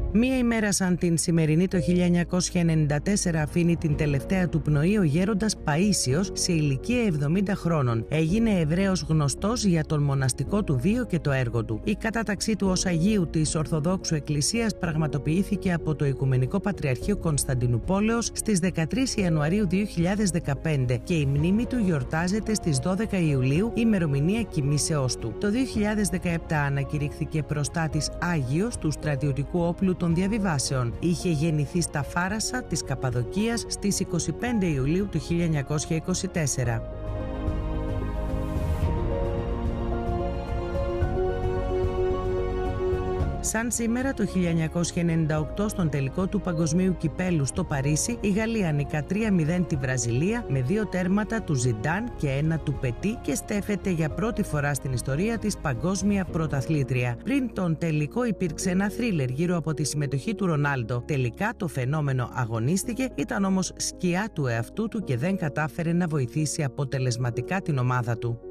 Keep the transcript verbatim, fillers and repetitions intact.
Μία ημέρα σαν την σημερινή το χίλια εννιακόσια ενενήντα τέσσερα αφήνει την τελευταία του πνοή ο γέροντας Παΐσιος σε ηλικία εβδομήντα χρόνων. Έγινε ευρέως γνωστός για τον μοναστικό του βίο και το έργο του. Η κατάταξή του ως Αγίου της Ορθοδόξου Εκκλησίας πραγματοποιήθηκε από το Οικουμενικό Πατριαρχείο Κωνσταντινουπόλεως στις δεκατρείς Ιανουαρίου δύο χιλιάδες δεκαπέντε και η μνήμη του γιορτάζεται στις δώδεκα Ιουλίου, ημερομηνία κοιμήσεώς του. Το δύο χιλιάδες δεκαεπτά ανακηρύχθηκε προστάτης Άγιος του στρατιωτικού όπλου των διαβιβάσεων. Είχε γεννηθεί στα Φάρασα της Καπαδοκίας στις είκοσι πέντε Ιουλίου του χίλια εννιακόσια είκοσι τέσσερα. Σαν σήμερα το χίλια εννιακόσια ενενήντα οκτώ στον τελικό του Παγκοσμίου Κυπέλου στο Παρίσι, η Γαλλία νικά τρία μηδέν τη Βραζιλία με δύο τέρματα του Ζιντάν και ένα του Πετί και στέφεται για πρώτη φορά στην ιστορία της παγκόσμια πρωταθλήτρια. Πριν τον τελικό υπήρξε ένα θρίλερ γύρω από τη συμμετοχή του Ρονάλντο. Τελικά το φαινόμενο αγωνίστηκε, ήταν όμως σκιά του εαυτού του και δεν κατάφερε να βοηθήσει αποτελεσματικά την ομάδα του.